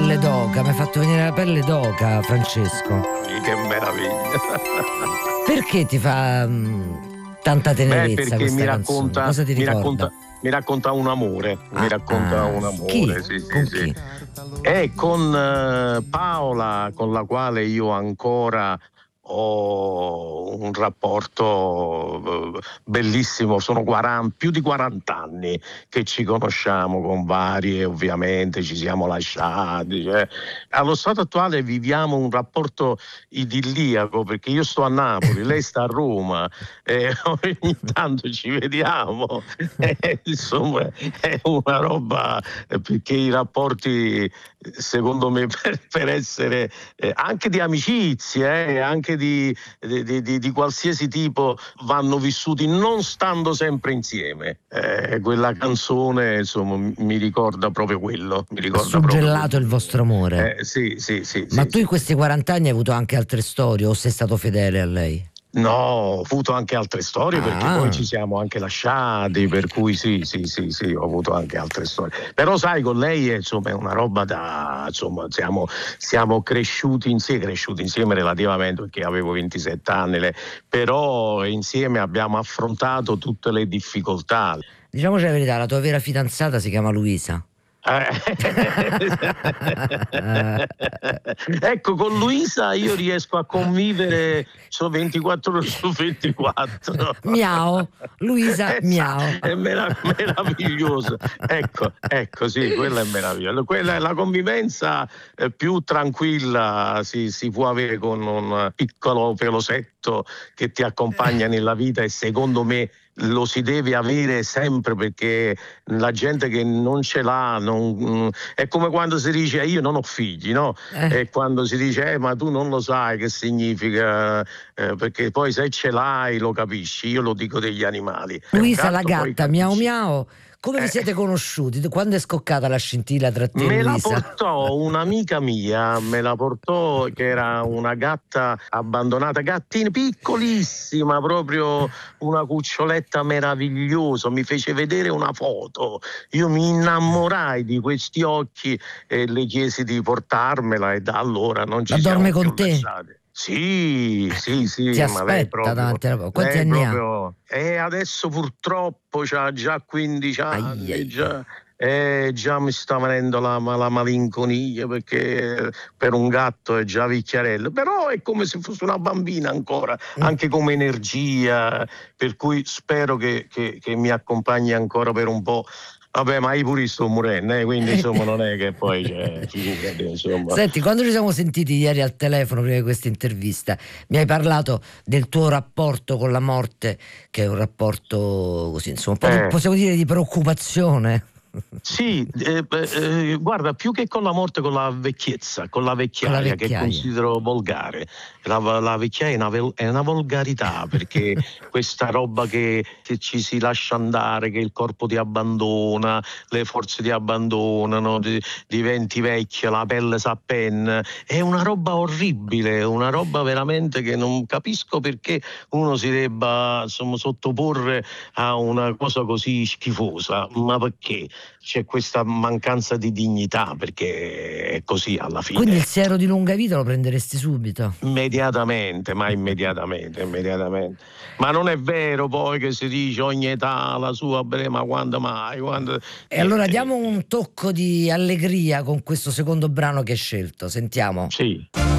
pelle d'oca, mi hai fatto venire la pelle d'oca, Francesco. Che meraviglia. Perché ti fa tanta tenerezza perché questa canzone? Cosa ti ricorda? mi racconta un amore, mi racconta un amore. Chi? Sì, Con sì, chi? sì. E con Paola, con la quale io ancora ho un rapporto bellissimo, sono più di 40 anni che ci conosciamo, con varie, ovviamente ci siamo lasciati, cioè. Allo stato attuale viviamo un rapporto idilliaco, perché io sto a Napoli, lei sta a Roma, e ogni tanto ci vediamo, insomma è una roba, perché i rapporti, secondo me, per essere anche di amicizie, anche di qualsiasi tipo, vanno vissuti non stando sempre insieme. Quella canzone, insomma, mi ricorda proprio quello. Mi Ha ricorda suggellato proprio il vostro amore. sì. Ma tu in Sì. questi 40 anni hai avuto anche altre storie o sei stato fedele a lei? No, ho avuto anche altre storie, perché poi ci siamo anche lasciati, per cui sì, ho avuto anche altre storie. Però sai, con lei insomma è una roba insomma, siamo cresciuti insieme relativamente, perché avevo 27 anni, però insieme abbiamo affrontato tutte le difficoltà. Diciamoci la verità, la tua vera fidanzata si chiama Luisa. Ecco, con Luisa io riesco a convivere 24 ore su 24. Miau, Luisa, miau. È meraviglioso. Ecco, sì, quella è meravigliosa. Quella è la convivenza più tranquilla si può avere con un piccolo pelosetto che ti accompagna nella vita, e secondo me lo si deve avere sempre, perché la gente che non ce l'ha è come quando si dice io non ho figli, no? E quando si dice ma tu non lo sai che significa, perché poi se ce l'hai lo capisci. Io lo dico degli animali. Luisa la Gatto, poi gatta, miau capisci. miau. Come vi siete conosciuti? Quando è scoccata la scintilla tra te e Me la Luisa? portò un'amica mia, che era una gatta abbandonata, gattina piccolissima, proprio una cuccioletta meravigliosa. Mi fece vedere una foto, io mi innamorai di questi occhi e le chiesi di portarmela, e da allora non ci Ma siamo dorme più con te? lasciati. Sì, Ti ma lei aspetta proprio, davanti alla... Quanti anni ha? e adesso purtroppo c'ha già 15 anni, già mi sta venendo la malinconia, perché per un gatto è già vecchiarello, però è come se fosse una bambina ancora, anche come energia, per cui spero che mi accompagni ancora per un po'. Vabbè, ma io pure sto morendo, quindi insomma non è che poi figurati, insomma. Senti, quando ci siamo sentiti ieri al telefono prima di questa intervista, mi hai parlato del tuo rapporto con la morte, che è un rapporto così, insomma, un po' possiamo dire di preoccupazione. Sì, guarda, più che con la morte, con la vecchiezza, con la vecchiaia, che considero volgare. La vecchiaia è una volgarità, perché questa roba che ci si lascia andare, che il corpo ti abbandona, le forze ti abbandonano, diventi vecchio, la pelle s'appenna, è una roba orribile, una roba veramente che non capisco perché uno si debba, insomma, sottoporre a una cosa così schifosa. Ma perché? C'è questa mancanza di dignità, perché è così alla fine. Quindi il siero di lunga vita lo prenderesti subito? Immediatamente. Ma non è vero poi che si dice ogni età la sua, ma quando mai? E allora diamo un tocco di allegria con questo secondo brano che hai scelto, sentiamo. Sì.